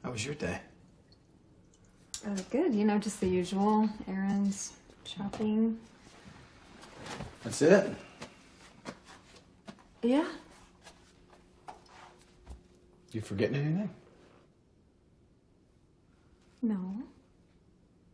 How was your day? Good, you know, just the usual errands, shopping. That's it? Yeah. You forgetting anything? No.